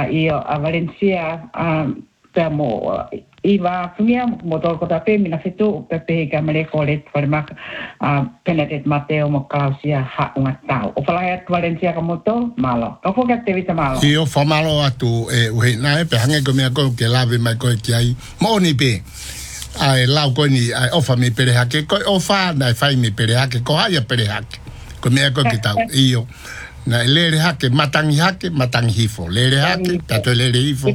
io a Valencia pe mo iva fumia mo tol kota pe mina fetu pe ka male kolet farma penetet Mateo mo Clausia ha unha tau o fala at Valencia ka moto malo ka foka te vita malo io fa malo atu we na pe hange ko me ko ke lave mai ko ki ai mo ni pe ai lau ko ni ai ofa mi pere hake ko ofa na fai mi pere hake ko ai pere hake ko me ko ki tau io na lere hake matangi hifo lere hake tato lere hifo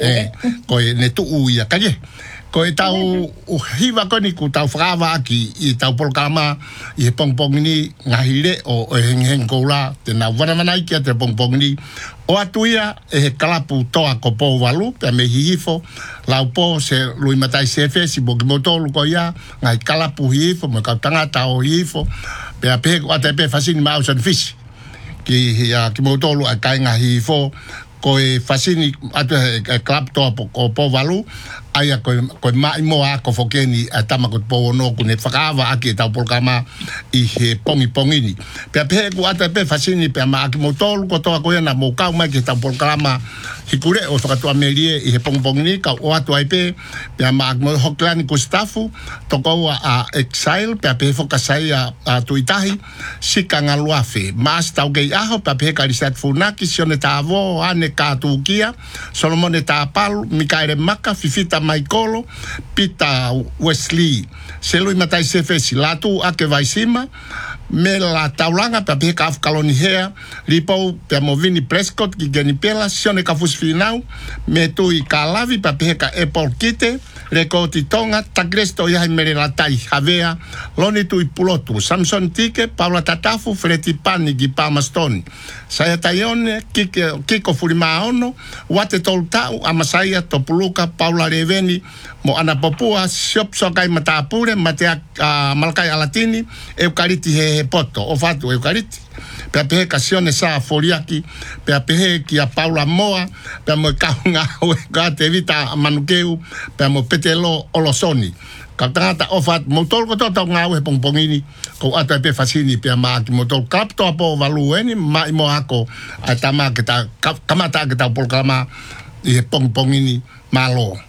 ko ne tu uia kaje ko tau hiva ko ni ku tau frava aki I tau polkama I pongpong ni ngahire o heng ko la te na wana mana ki te pongpong ni o atuia kalapu toa ko po walu pe me hifo la po se lui matai sefe si bo motolu ko ya ngai kalapu hifo mo ka tangata o hifo pe ape ko ate fasini mouse and fish ki mo tolu a kainga hifo ko fasini atu club to po valu aya ko mai mo a ko fokeni atama ko po no ku ne fakava aki ta polkama I he pongini pe ko atu fasini pe ma ki mo tolu ko to ko na mo ka mai ki ta polkama hikure o to amerie I he pongini ka o atu ai pe ma mo hoklan ko staffu to ko a exile pe fokasai a tuitahi sikanga luafe mas tau ke aho pe ka risat funaki sione ta avo ane ka tukia Solomone ta palu Mikaere maka fifita Maikolo Pita Wesley Selui matai sefesi latu ake vaisima me la taulanga pe ka afkaloni hea lipo pe movini Prescott ki geni pela sione ka fusfinau me tu I kalavi pe ka Apple kite rekoti tonga tagresto ya mere la tai havea loni tu ipulotu Samson Tike Paula Tatafu Freti Pani gi Pamastoni saya tayone kiko fulima ono wate toltau amasaya topuluka Paula Reveni mo ana popua shop sokai matapure matea malkai alatini eukariti he poto o fatu eukariti pe kasione sa foriaki pe ki a Paula Moa pe mo kaunga ka te vita manukeu pe mo petelo olosoni katata ofat motor ko to ngawe pongpongini ko ata pe fasini pe ma ki motor kapto apo valueni mai mo ako atama kita kamata kita polkama I pongpongini malo